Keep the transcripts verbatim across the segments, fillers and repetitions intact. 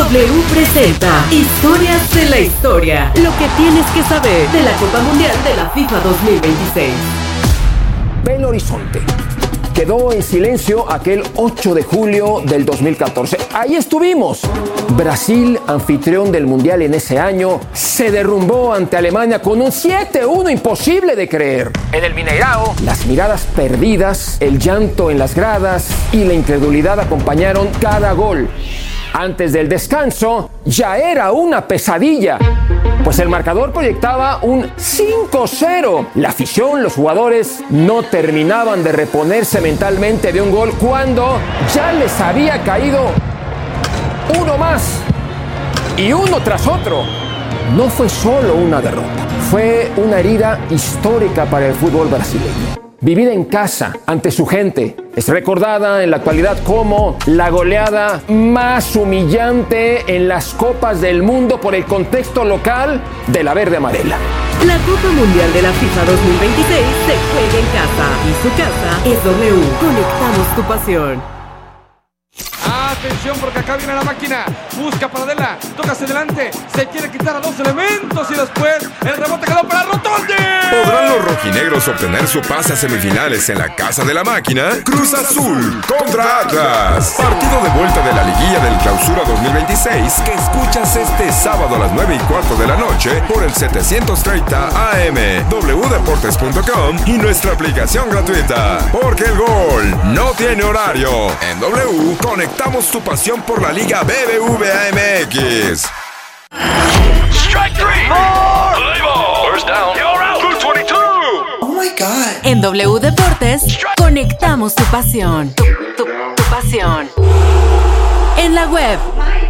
W presenta Historias de la Historia. Lo que tienes que saber de la Copa Mundial de la FIFA dos mil veintiséis. Belo Horizonte. Quedó en silencio aquel ocho de julio del dos mil catorce. Ahí estuvimos. Brasil, anfitrión del Mundial en ese año, se derrumbó ante Alemania con un siete uno imposible de creer. En el Mineirao, las miradas perdidas, el llanto en las gradas y la incredulidad acompañaron cada gol. Antes del descanso, ya era una pesadilla, pues el marcador proyectaba un cinco cero. La afición, los jugadores, no terminaban de reponerse mentalmente de un gol cuando ya les había caído uno más y uno tras otro. No fue solo una derrota, fue una herida histórica para el fútbol brasileño. Vivida en casa, ante su gente, es recordada en la actualidad como la goleada más humillante en las Copas del Mundo por el contexto local de la verde amarela. La Copa Mundial de la FIFA dos mil veintiséis se juega en casa y su casa es W. Conectamos tu pasión. Atención porque acá viene la máquina, busca para Adela, toca hacia adelante, se quiere quitar a dos elementos y después el rebote quedó para Rotondi. ¿Podrán los rojinegros obtener su pase a semifinales en la casa de la máquina? Cruz Azul contra Atlas. Partido de vuelta de la liguilla del Clausura dos mil veintiséis que escuchas este sábado a las nueve y cuarto de la noche por el setecientos treinta A M, w deportes punto com y nuestra aplicación gratuita. Porque el gol no tiene horario. En W conectamos tu pasión por la Liga B B V A M X. Strike three. Play ball. First down. You're out. two twenty-two. Oh my God. En W Deportes, conectamos tu pasión. Tu, tu, tu pasión. En la web.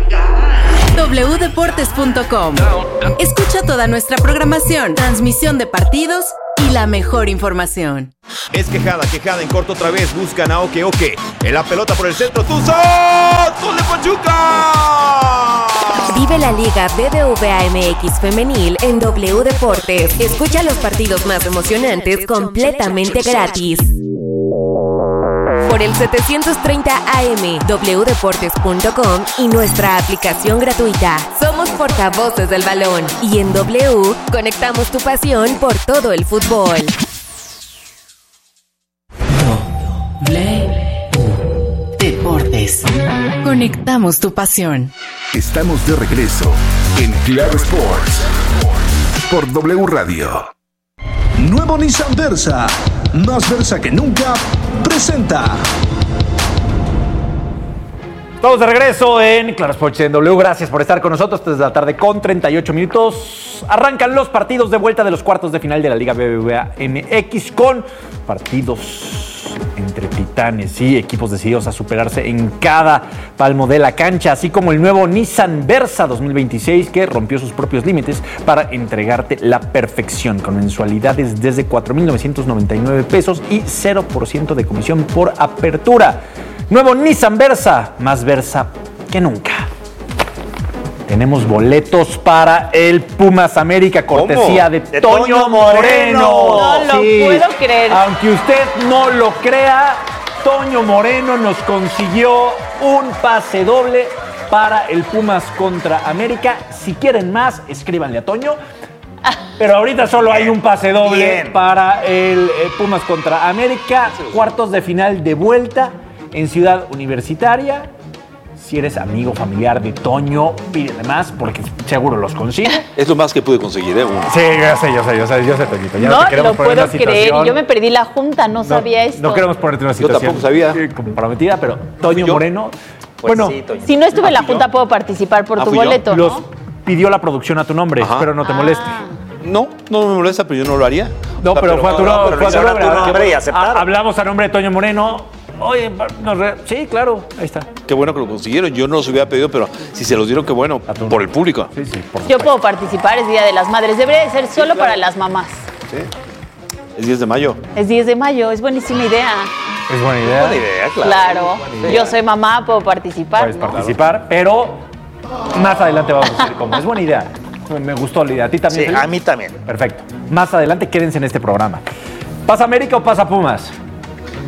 w deportes punto com. Escucha toda nuestra programación, transmisión de partidos y la mejor información. Es quejada, quejada en corto otra vez. Buscan a Oke Oke. En la pelota por el centro. ¡Tuzo! ¡Gol de Pachuca! Vive la Liga B B V A M X Femenil en W Deportes. Escucha los partidos más emocionantes completamente gratis. Por el setecientos treinta A M, w deportes punto com y nuestra aplicación gratuita. Somos portavoces del balón y en W conectamos tu pasión por todo el fútbol. W Deportes. Conectamos tu pasión. Estamos de regreso en Claro Sports por W Radio. Nuevo Nissan Versa, más Versa que nunca, presenta. Estamos de regreso en Claro Sports en W. Gracias por estar con nosotros desde la tarde con treinta y ocho minutos. Arrancan los partidos de vuelta de los cuartos de final de la Liga B B V A M X con partidos entre titanes y equipos decididos a superarse en cada palmo de la cancha, así como el nuevo Nissan Versa dos mil veintiséis que rompió sus propios límites para entregarte la perfección con mensualidades desde cuatro mil novecientos noventa y nueve pesos y cero por ciento de comisión por apertura. Nuevo Nissan Versa, más Versa que nunca. Tenemos boletos para el Pumas América, cortesía ¿Cómo? de, de Toño, Toño Moreno. No lo sí. puedo creer. Aunque usted no lo crea, Toño Moreno nos consiguió un pase doble para el Pumas contra América. Si quieren más, escríbanle a Toño. Pero ahorita solo hay un pase doble Bien. para el eh, Pumas contra América. Cuartos de final de vuelta en Ciudad Universitaria. Si eres amigo familiar de Toño, pídele más porque seguro los consigue. Es lo más que pude conseguir, ¿eh? Uno. Sí, yo sé, yo sé, yo sé, yo sé, Toñito. Ya no, no te queremos lo poner puedo una situación. creer. Yo me perdí la junta, no, no sabía esto. No queremos ponerte una situación. Yo tampoco sabía. Comprometida, pero Toño Moreno. Pues bueno, sí, Toño. Si no estuve en la junta, puedo participar por ¿Ah, tu fui yo? boleto, ¿no? Los pidió la producción a tu nombre, Ajá. espero no te Ah. moleste. No, no me molesta, pero yo no lo haría. No, pero, pero fue a tu nombre. No, Fue a tu nombre y aceptaron. Hablamos a nombre de Toño Moreno. Oye, nos re... sí, claro, ahí está. Qué bueno que lo consiguieron. Yo no los hubiera pedido, pero si se los dieron, qué bueno. Por el público. Sí, sí, por Yo puedo participar, es Día de las Madres. Debería de ser solo sí, claro. para las mamás. Sí. Es diez de mayo. Es diez de mayo, es buenísima idea. Es buena idea. Buena idea, claro. Claro. Idea. Yo soy mamá, puedo participar. Puedes ¿no? participar, pero más adelante vamos a decir cómo. Es buena idea. Me gustó la idea. ¿A ti también? Sí, Felipe? a mí también. Perfecto. Más adelante quédense en este programa. ¿Pasa América o pasa Pumas?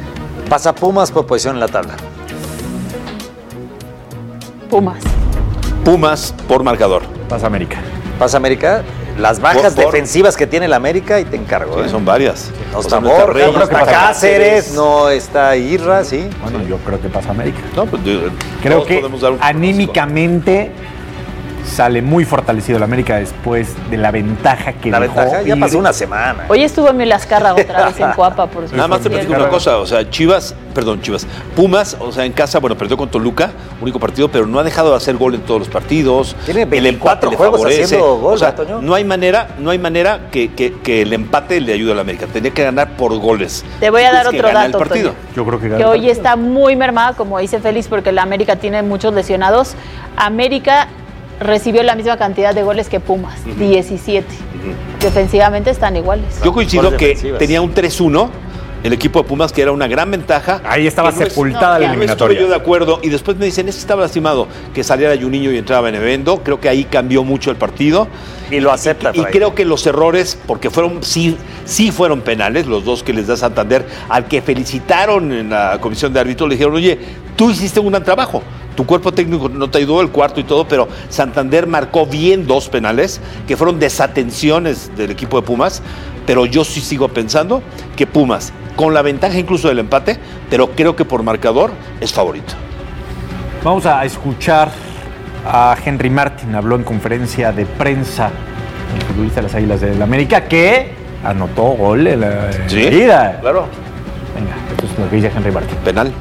Pasa Pumas por posición en la tabla. Pumas. Pumas por marcador. Pasa América. Pasa América. Las bajas Por- por- defensivas que tiene la América y te encargo. Sí, ¿eh? son varias. No está O sea, no está Borja, Reyes, no está creo que pasa Cáceres, no está Irra, ¿sí? Bueno, yo creo que pasa América. No, pues, eh, Creo todos que podemos dar un anímicamente sale muy fortalecido el América después de la ventaja que La dejó ventaja ya ir. pasó una semana. Hoy estuvo Emilio Azcárraga otra vez en Coapa, por Nada más te platico una Claro. cosa, o sea, Chivas, perdón, Chivas, Pumas, o sea, en casa, bueno, perdió con Toluca, único partido, pero no ha dejado de hacer gol en todos los partidos. Tiene El empate veinticuatro le juegos favorece. haciendo gol, o sea, Toño. no hay manera, no hay manera que, que, que el empate le ayude a la América. Tenía que ganar por goles. Te voy a dar Tienes que otro ganar dato, el partido. Toño. Yo creo que, Que hoy está muy mermada, como dice Félix, porque la América tiene muchos lesionados. América recibió la misma cantidad de goles que Pumas, diecisiete. Defensivamente están iguales. Yo coincido Goles que defensivas. tenía un tres uno el equipo de Pumas, que era una gran ventaja. Ahí estaba Que no es- sepultada no, la ya. No estuve eliminatoria. yo de acuerdo. Y después me dicen, es que estaba lastimado que saliera Juninho y entraba Benevendo. Creo que ahí cambió mucho el partido. Y lo acepta. Y Fray. creo que los errores, porque fueron sí, sí fueron penales, los dos que les da Santander, al que felicitaron en la comisión de árbitros, le dijeron, oye, tú hiciste un gran trabajo. Tu cuerpo técnico no te ayudó, el cuarto y todo, pero Santander marcó bien dos penales, que fueron desatenciones del equipo de Pumas, pero yo sí sigo pensando que Pumas, con la ventaja incluso del empate, pero creo que por marcador es favorito. Vamos a escuchar a Henry Martin, habló en conferencia de prensa, el futbolista de las Águilas del América, que anotó gol en la, en Sí, la ida. claro. Venga, esto es lo que dice Henry Martin. Penal.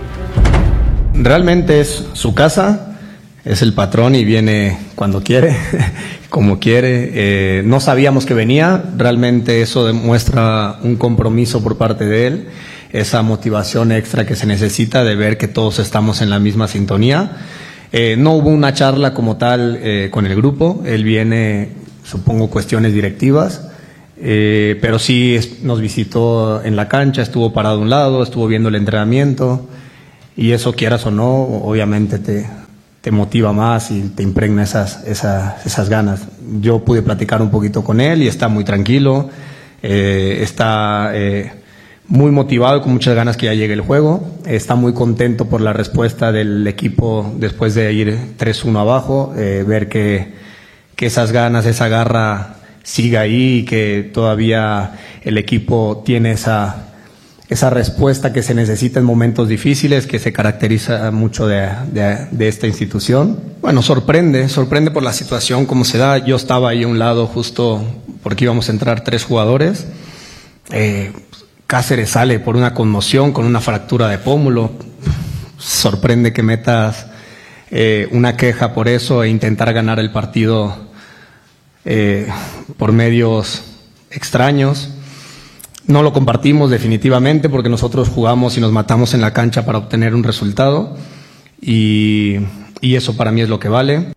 Realmente es su casa, es el patrón y viene cuando quiere, como quiere. Eh, no sabíamos que venía, realmente eso demuestra un compromiso por parte de él, esa motivación extra que se necesita de ver que todos estamos en la misma sintonía. Eh, no hubo una charla como tal eh, con el grupo, él viene, supongo, cuestiones directivas. Eh, pero sí es- nos visitó en la cancha, estuvo parado a un lado, estuvo viendo el entrenamiento. Y eso, quieras o no, obviamente te, te motiva más y te impregna esas, esas, esas ganas. Yo pude platicar un poquito con él y está muy tranquilo, eh, está eh, muy motivado y con muchas ganas que ya llegue el juego. Está muy contento por la respuesta del equipo después de ir tres uno abajo, eh, ver que, que esas ganas, esa garra siga ahí y que todavía el equipo tiene esa... esa respuesta que se necesita en momentos difíciles, que se caracteriza mucho de, de, de esta institución. Bueno, sorprende, sorprende por la situación como se da. Yo estaba ahí a un lado justo porque íbamos a entrar tres jugadores. Eh, Cáceres sale por una conmoción con una fractura de pómulo. Sorprende que metas eh, una queja por eso e intentar ganar el partido eh, por medios extraños. No lo compartimos definitivamente porque nosotros jugamos y nos matamos en la cancha para obtener un resultado y, y eso para mí es lo que vale.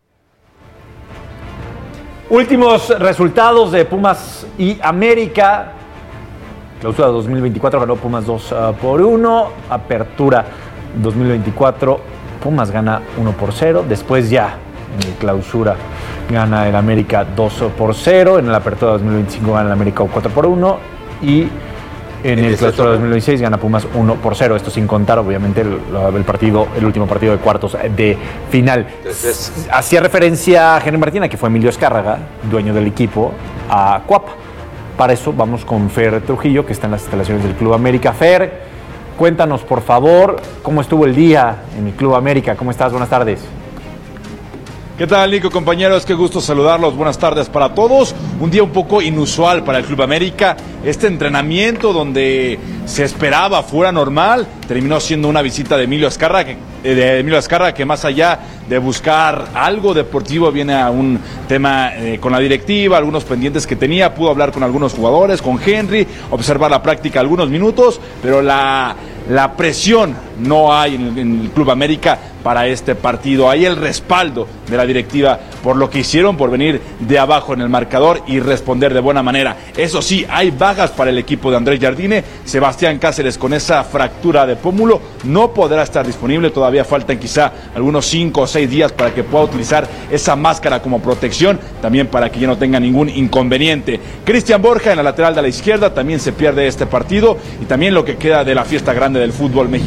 Últimos resultados de Pumas y América. Clausura dos mil veinticuatro ganó Pumas dos por uno. Apertura dos mil veinticuatro, Pumas gana uno por cero. Después ya en el clausura gana el América dos por cero. En la apertura dos mil veinticinco gana el América cuatro por uno. Y en el clausura dos mil veintiséis gana Pumas uno por cero. Esto sin contar, obviamente, el, el partido, el último partido de cuartos de final. Hacía referencia a Henry Martina, que fue Emilio Azcárraga, dueño del equipo, a Coapa. Para eso vamos con Fer Trujillo, que está en las instalaciones del Club América. Fer, cuéntanos, por favor, cómo estuvo el día en el Club América. ¿Cómo estás? Buenas tardes. ¿Qué tal, Nico, compañeros? Qué gusto saludarlos. Buenas tardes para todos. Un día un poco inusual para el Club América. Este entrenamiento donde se esperaba fuera normal, terminó siendo una visita de Emilio Azcárraga, que, de Emilio Azcárraga, que más allá de buscar algo deportivo, viene a un tema eh, con la directiva, algunos pendientes que tenía, pudo hablar con algunos jugadores, con Henry, observar la práctica algunos minutos, pero la, la presión no hay en el, en el Club América para este partido. Hay el respaldo de la directiva por lo que hicieron, por venir de abajo en el marcador y responder de buena manera. Eso sí, hay bajas para el equipo de Andrés Jardine. Sebastián Cáceres, con esa fractura de pómulo, no podrá estar disponible. Todavía faltan quizá algunos cinco o seis días para que pueda utilizar esa máscara como protección, también para que ya no tenga ningún inconveniente. Cristian Borja, en la lateral de la izquierda, también se pierde este partido, y también lo que queda de la fiesta grande del fútbol mexicano por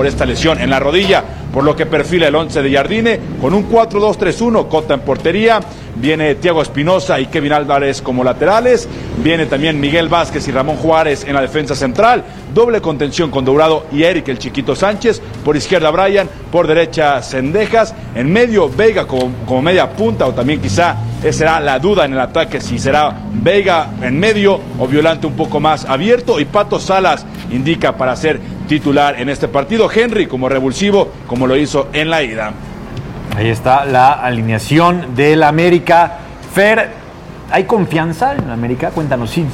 por esta lesión en la rodilla, por lo que perfila el once de Jardine con un cuatro dos tres uno, Cota en portería, viene Thiago Espinosa y Kevin Álvarez como laterales, viene también Miguel Vázquez y Ramón Juárez en la defensa central, doble contención con Dourado y Eric el Chiquito Sánchez, por izquierda Brian, por derecha Cendejas, en medio Veiga como, como media punta, o también quizá esa será la duda en el ataque, si será Veiga en medio o Violante un poco más abierto, y Pato Salas indica para ser titular en este partido, Henry como revulsivo como lo hizo en la ida. Ahí está la alineación del América. Fer, ¿hay confianza en América? Cuéntanos, sí.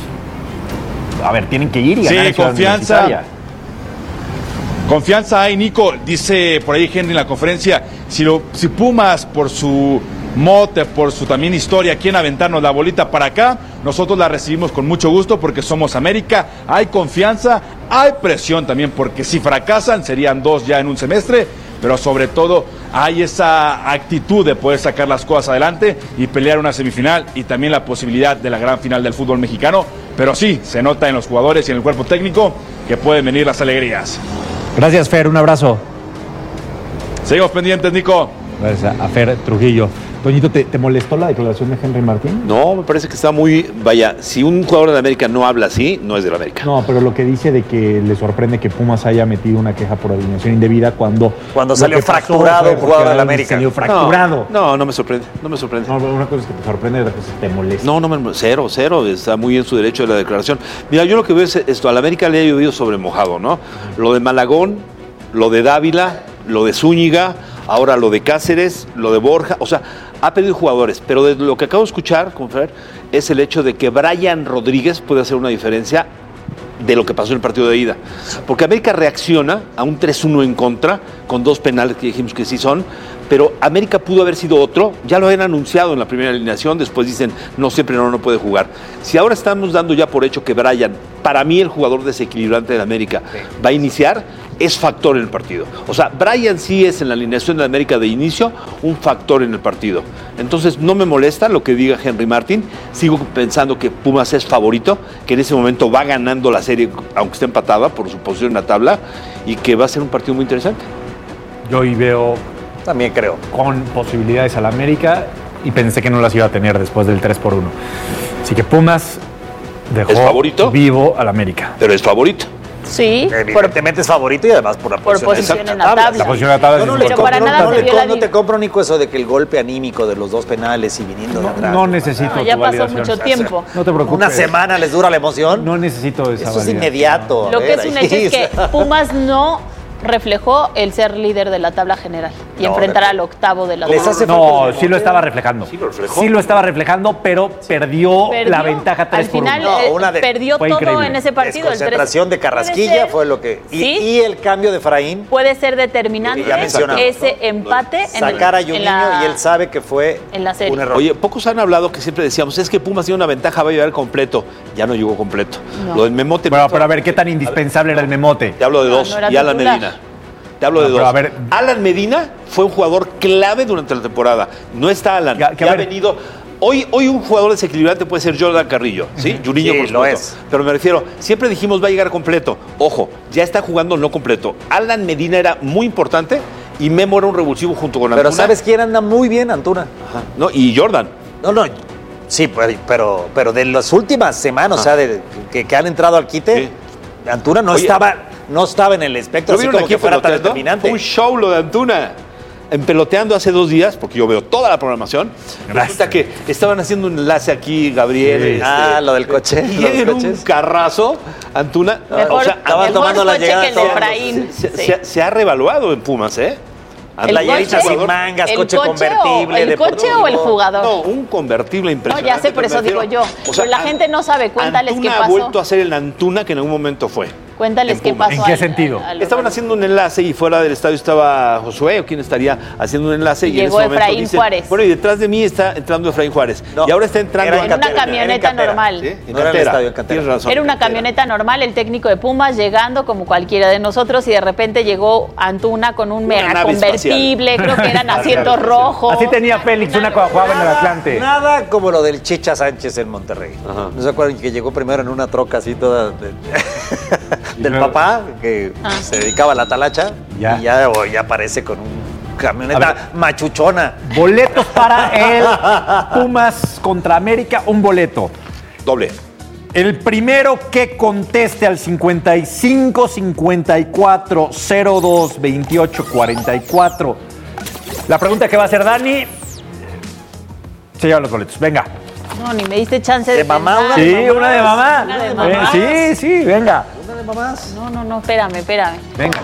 A ver, tienen que ir y ganar. Sí, confianza. Confianza hay, Nico. Dice por ahí Henry en la conferencia, si, lo, si Pumas por su mote, por su también historia, quieren aventarnos la bolita para acá, nosotros la recibimos con mucho gusto porque somos América. Hay confianza, hay presión también, porque si fracasan serían dos ya en un semestre, pero sobre todo hay esa actitud de poder sacar las cosas adelante y pelear una semifinal y también la posibilidad de la gran final del fútbol mexicano. Pero sí, se nota en los jugadores y en el cuerpo técnico que pueden venir las alegrías. Gracias, Fer, un abrazo. Seguimos pendientes, Nico. Gracias a Fer Trujillo. Toñito, ¿te, ¿te molestó la declaración de Henry Martín? No, me parece que está muy... Vaya, si un jugador de América no habla así, no es de la América. No, pero lo que dice de que le sorprende que Pumas haya metido una queja por alineación indebida cuando... Cuando salió fracturado un jugador de la América. Salió fracturado. No, no, no me sorprende, no me sorprende. No, una cosa es que te sorprende, otra cosa es que te molesta. No, no me... Cero, cero, está muy en su derecho de la declaración. Mira, yo lo que veo es esto, a la América le ha llovido sobre mojado, ¿no? Lo de Malagón, lo de Dávila, lo de Zúñiga, ahora lo de Cáceres, lo de Borja, o sea... Ha perdido jugadores, pero de lo que acabo de escuchar, con Fer, es el hecho de que Brian Rodríguez puede hacer una diferencia de lo que pasó en el partido de ida. Porque América reacciona a un tres uno en contra, con dos penales que dijimos que sí son, pero América pudo haber sido otro, ya lo habían anunciado en la primera alineación, después dicen, no, siempre no, no puede jugar. Si ahora estamos dando ya por hecho que Brian, para mí el jugador desequilibrante de América, sí, va a iniciar, es factor en el partido. O sea, Brian sí es en la alineación de América de inicio un factor en el partido. Entonces no me molesta lo que diga Henry Martín, sigo pensando que Pumas es favorito, que en ese momento va ganando la serie, aunque esté empatada por su posición en la tabla, y que va a ser un partido muy interesante. Yo hoy veo... También creo. Con posibilidades al América, y pensé que no las iba a tener después del tres por uno. Así que Pumas dejó ¿Es favorito? vivo al América. Pero es favorito. Sí. Evidentemente es favorito y además por la por posición, posición exacta. en la tabla. La posición en la tabla. No, no, pero compro, para no, nada no, se le vio co- la no di- te compro, Nico, eso de que el golpe anímico de los dos penales y viniendo de No, atrás. no necesito No, ya tu pasó validación. mucho tiempo. No te preocupes. Una semana les dura la emoción. No necesito esa Eso es validación. inmediato. Lo a que ver, es un ahí, hecho es que o sea. Pumas no reflejó el ser líder de la tabla general y No, enfrentar de- al octavo de la Les tabla. hace No, falta- sí lo estaba reflejando. Sí lo reflejó. Sí lo estaba reflejando, pero perdió, Perdió. la ventaja tres Al por uno. final No, eh, una de- perdió fue todo increíble. en ese partido. el Desconcentración tres. de Carrasquilla Puede ser, fue lo que... Y, ¿sí? y el cambio de Efraín, Puede ser determinante Ya mencionamos, ese ¿no? empate en, el- sacar a en Juninho la, y él sabe que fue en la serie. un error. Oye, pocos han hablado que siempre decíamos, es que Pumas tiene una ventaja, va a llegar completo. Ya no llegó completo. No. Lo del Memote... Pero, pero a ver, ¿qué tan indispensable era el Memote? Te hablo de No, dos. no era y Alan titular. Medina. Te hablo No, de pero dos. a ver- Alan Medina fue un jugador clave durante la temporada. No está Alan. Ya- que Ya a ha ver- venido... Hoy, hoy un jugador desequilibrante puede ser Jordan Carrillo, ¿sí? Juninho, Sí, por lo supuesto. es. Pero me refiero, siempre dijimos va a llegar completo. Ojo, ya está jugando no completo. Alan Medina era muy importante y Memo era un revulsivo junto con Pero Antuna. ¿sabes quién anda muy bien, Antuna? Ajá. No, y Jordan. No, no. Sí, pero, pero, pero de las últimas semanas, Ah. o sea, de, que, que han entrado al quite, Sí. Antuna no Oye, estaba, no estaba en el espectro, ¿Lo así vieron como aquí que fuera tan peloteando? determinante. Fue un show lo de Antuna. En Peloteando hace dos días, porque yo veo toda la programación, resulta que estaban haciendo un enlace aquí, Gabriel. Sí. este, Ah, lo del coche. Y lo del en un coche. carrazo, Antuna. Mejor, o sea, estaban mejor tomando la coche llegada que el de todos. Efraín. se, Sí. se- se ha revaluado en Pumas, ¿eh? ¿El Playeritas coche? sin mangas, ¿El coche, coche o- convertible. el coche deportivo. o el jugador? No, un convertible No, impresionante. ya sé, por pero eso me digo refiero- yo. o sea, Pero la An- gente no sabe. Cuéntales Antuna qué ha pasó. vuelto a ser el Antuna que en algún momento fue. Cuéntales en qué Pumas. pasó. ¿En qué al- sentido? al- al- Estaban haciendo un enlace y fuera del estadio estaba Josué o quién estaría haciendo un enlace. Y, Y en llegó ese momento Efraín dicen, Juárez. Bueno, y detrás de mí está entrando Efraín Juárez. No, y ahora está entrando era en una cantera, camioneta era en cantera. normal. ¿Sí? En No era en el cantera. estadio, en cantera. Tienes razón. Era una cantera. camioneta normal, el técnico de Pumas llegando como cualquiera de nosotros y de repente llegó Antuna con un Una mega nave convertible, creo que eran asientos rojos. Así tenía Félix una cuando jugaba en el Atlante. Nada como lo del Chicha Sánchez en Monterrey. Ajá. ¿No se acuerdan que llegó primero en una troca así toda... de- del luego- papá, que Ah. se dedicaba a la talacha, Ya. y ya, oh, ya aparece con un A camioneta machuchona. Boletos para el Pumas contra América, un boleto. Doble. El primero que conteste al cincuenta y cinco, cincuenta y cuatro, cero dos, veintiocho, cuarenta y cuatro. La pregunta que va a hacer Dani se llevan los boletos. Venga. No, ni me diste chance de. ¿De mamá, pensar. una Sí, de mamás? una de mamá. Una de Eh, mamás. sí, sí, venga. Una de mamás. No, no, no, espérame, espérame. Venga.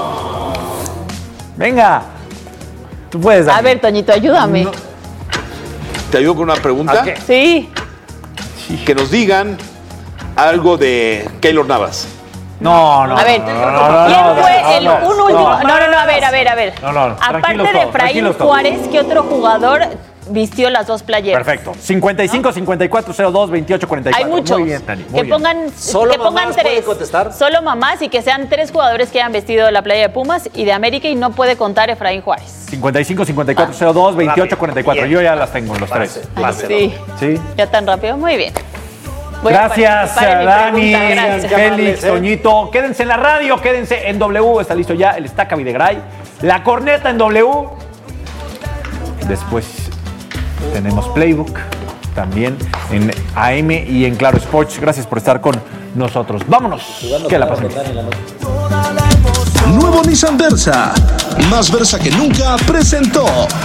Venga. Tú puedes, Dani. A ver, Toñito, ayúdame. ¿Te ayudo con una pregunta? ¿A qué? Sí. Que nos digan algo de Keylor Navas. No, no. A ver, no, ¿quién no, no, no, fue no, el no, un no, último? no. No, no, no, a ver, a ver, a ver. No, no, Aparte tranquilos de todos, Efraín tranquilos todos. Juárez, ¿qué otro jugador vistió las dos playeras? Perfecto. cincuenta y cinco, cincuenta y cuatro, cero dos, veintiocho, cuarenta y Hay cuatro. muchos. Muy bien, Dani. muy que bien. pongan, ¿Solo que pongan mamás pueden tres. contestar? Solo mamás y que sean tres jugadores que hayan vestido la playa de Pumas y de América y no puede contar Efraín Juárez. cincuenta y cinco, cincuenta y cuatro, cero dos, veintiocho, Rápido. cuarenta y cuatro. Bien. Yo ya las tengo en los tres. Sí. Sí. Ya tan rápido. Muy bien. Voy a Gracias, participar en mi Dani, pregunta, gracias. Félix, Toñito. Quédense en la radio, quédense en W. Está listo ya el Estaca Videgaray. La corneta en W. Después tenemos Playbook también en A M y en Claro Sports. Gracias por estar con nosotros. Vámonos. Que la pasen bien. Nuevo Nissan Versa, más Versa que nunca, presentó.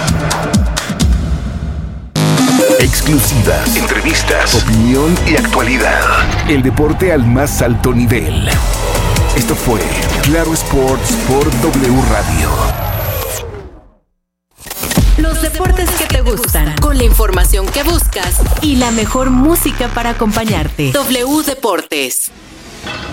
Exclusivas, entrevistas, opinión y actualidad. El deporte al más alto nivel. Esto fue Claro Sports por W Radio. Los deportes que te gustan, con la información que buscas y la mejor música para acompañarte. W Deportes.